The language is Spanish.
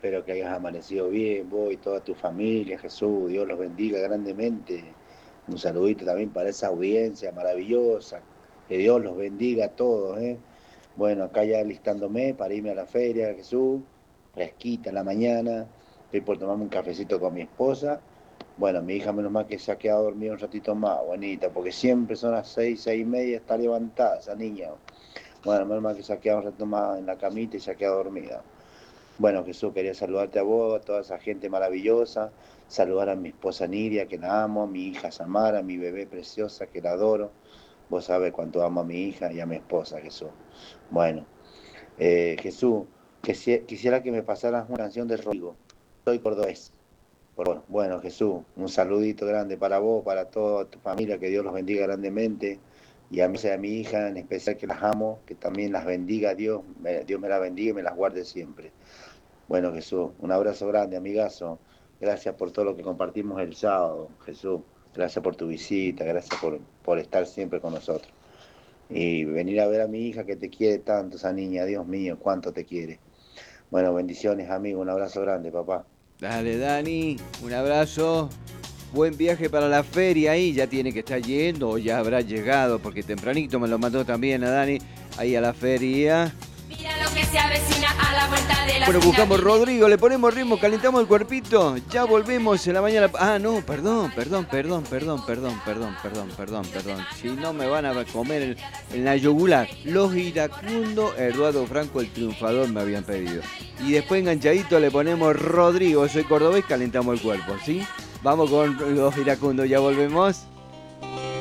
espero que hayas amanecido bien, vos y toda tu familia, Jesús, Dios los bendiga grandemente. Un saludito también para esa audiencia maravillosa, que Dios los bendiga a todos, ¿eh? Bueno, acá ya listándome para irme a la feria, Jesús, fresquita en la mañana, estoy por tomarme un cafecito con mi esposa. Bueno, mi hija menos mal que se ha quedado dormida un ratito más, bonita, porque siempre son las 6, 6:30, está levantada esa niña. Bueno, menos mal que se ha quedado un ratito más en la camita y se ha quedado dormida. Bueno, Jesús, quería saludarte a vos, a toda esa gente maravillosa, saludar a mi esposa Nidia, que la amo, a mi hija Samara, a mi bebé preciosa, que la adoro. Vos sabés cuánto amo a mi hija y a mi esposa, Jesús. Bueno, Jesús, quisiera que me pasaras una canción de Rodrigo. Soy cordobés. Bueno, Jesús, un saludito grande para vos, para toda tu familia, que Dios los bendiga grandemente. Y a mí y a mi hija en especial, que las amo, que también las bendiga Dios, Dios me las bendiga y me las guarde siempre. Bueno, Jesús, un abrazo grande, amigazo. Gracias por todo lo que compartimos el sábado, Jesús. Gracias por tu visita, gracias por estar siempre con nosotros. Y venir a ver a mi hija que te quiere tanto, esa niña, Dios mío, cuánto te quiere. Bueno, bendiciones, amigo, un abrazo grande, papá. Dale, Dani, un abrazo. Buen viaje para la feria ahí, ya tiene que estar yendo o ya habrá llegado, porque tempranito me lo mandó también a Dani, ahí a la feria. Mira lo que se avecina a la vuelta de la Bueno, esquina. buscamos Rodrigo, le ponemos ritmo, calentamos el cuerpito, ya volvemos en la mañana. Ah, no, perdón. Si no me van a comer en la yugular. Los iracundos, Eduardo Franco, el triunfador, me habían pedido. Y después enganchadito le ponemos Rodrigo, soy cordobés, calentamos el cuerpo, ¿sí? Vamos con los iracundos, ya volvemos.